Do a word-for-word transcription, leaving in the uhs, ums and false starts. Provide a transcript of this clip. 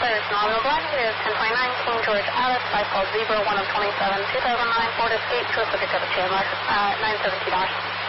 clear to Nominal Black is ten twenty-nine King George Alice, five call zebra, one of twenty-seven, two thousand nine, Ford Escape, to a subject of a Chandler, uh, nine seventeen dollars.